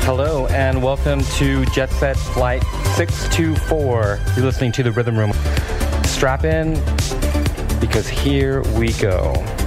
Hello and welcome to Jet Set Flight 624. You're listening to The Rhythm Room. Strap in because here we go.